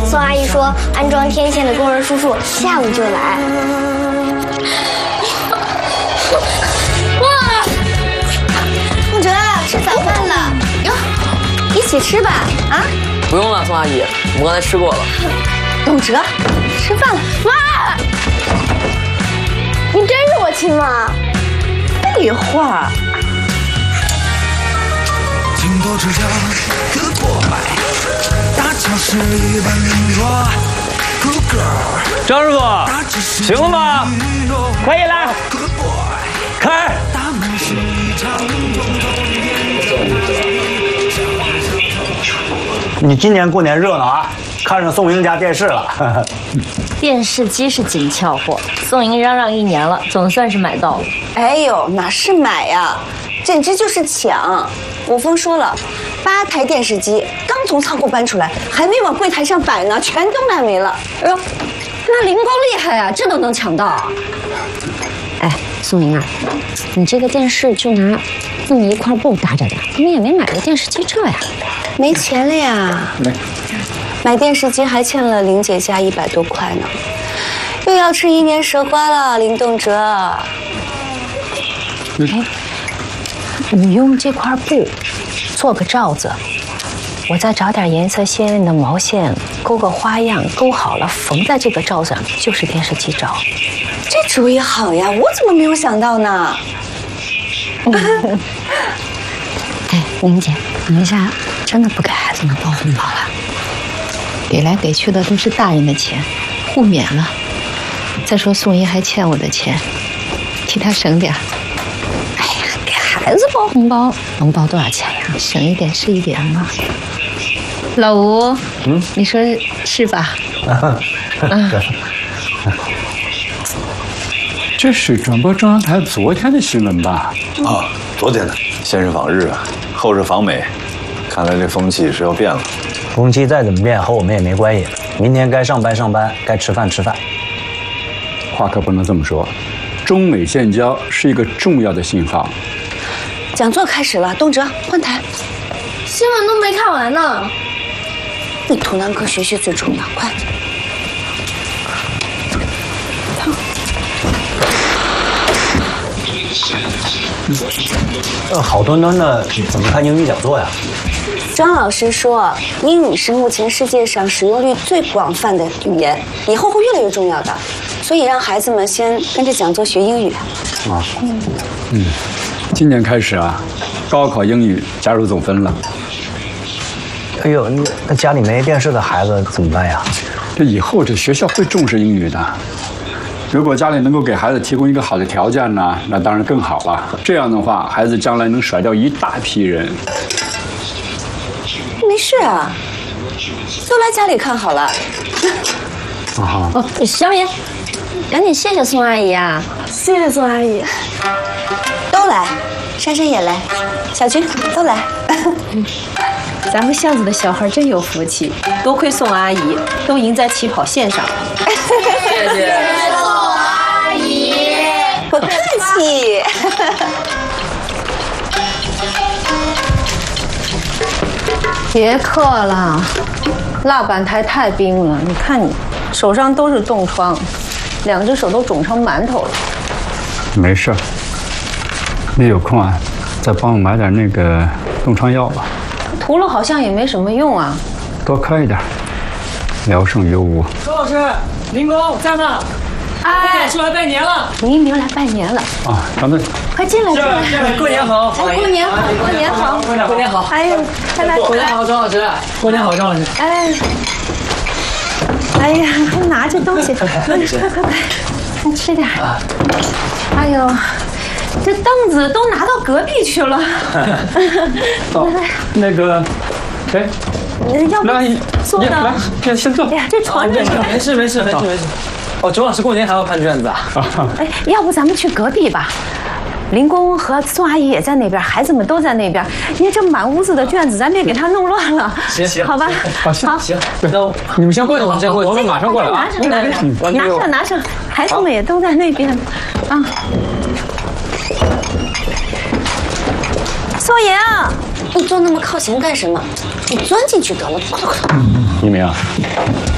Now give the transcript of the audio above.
宋阿姨说，安装天线的工人叔叔下午就来。哇！孟哲，吃早饭了，哟，一起吃吧。啊？ 不用了，宋阿姨，我们刚才吃过了。 董哲，吃饭了。妈，你真是我亲妈？废话。 经过指甲和过脉，大桥是一般硬弱。 张师傅，行了吗？可以了，开。 你今年过年热闹啊！看上宋英家电视了。 电视机是紧俏货，宋英嚷嚷1年了，总算是买到了。 哎呦，哪是买呀，简直就是抢！我峰说了，8台电视机刚从仓库搬出来，还没往柜台上摆呢，全都卖没了。 哎呦，那灵光厉害啊，这都能抢到啊！哎，宋英啊，你这个电视就拿那么一块布搭着点，你也没买个电视机这呀？ 没钱了呀。买电视机还欠了玲姐家100多块呢，又要吃1年蛇瓜了，林动哲。 哎，你用这块布做个罩子，我再找点颜色鲜艳的毛线，勾个花样，勾好了缝在这个罩子上，就是电视机罩。 这主意好呀，我怎么没有想到呢？ 哎，玲姐，你们家真的不给孩子们包红包了？给来给去的都是大人的钱，互免了。再说宋姨还欠我的钱，替她省点。哎呀，给孩子包红包能包多少钱呀？省一点是一点嘛。老吴，你说是吧？ 这是转播中央台昨天的新闻吧？ 啊，昨天的。先是访日啊，后是访美，看来这风气是要变了。 风气再怎么变和我们也没关系，明天该上班上班，该吃饭吃饭。 话可不能这么说，中美建交是一个重要的信号。 讲座开始了，东哲换台。 新闻都没看完呢。 你图南哥学学最重要，快！ 好端端的怎么看英语讲座呀？ 张老师说，英语是目前世界上使用率最广泛的语言，以后会越来越重要的，所以让孩子们先跟着讲座学英语。 啊， 今年开始啊，高考英语加入总分了。 哎呦，那家里没电视的孩子怎么办呀？ 这以后这学校会重视英语的。如果家里能够给孩子提供一个好的条件呢，那当然更好了。这样的话，孩子将来能甩掉一大批人。 没事啊，都来家里看好了。 哦，小敏，赶紧谢谢宋阿姨啊！ 谢谢宋阿姨。 都来，珊珊也来，小军都来。 咱们巷子的小孩真有福气，多亏宋阿姨都赢在起跑线上。 谢谢宋阿姨， 不客气。 别刻了，蜡板台太冰了，你看你手上都是冻疮，2只手都肿成馒头了。 没事，你有空啊，再帮我买点那个冻疮药吧。 涂了好像也没什么用啊。 多磕一点，聊胜于无。 周老师，林工在呢。 哎， 出来拜年了。 林明来拜年了啊，咱们快进来，进来。 过年好。 哎，过年好，过年好， 过年好。 哎呦，快来， 过年好，周老师。过年好，张老师。 哎，哎呀，还拿着东西，快，快吃点。哎呦，这凳子都拿到隔壁去了。 来，那个，哎， 要不坐的？ 来，先坐。 哎呀，这床这没事。哦，周老师过年还要看卷子啊？ 哎，要不咱们去隔壁吧？林工和宋阿姨也在那边，孩子们都在那边。您这满屋子的卷子，咱别给他弄乱了。 行， 好吧。 好， 行。那你们先过去，我们马上过来啊。 拿上，孩子们也都在那边啊。宋莹， 你坐那么靠前干什么？你钻进去得了，快！ 一鸣啊，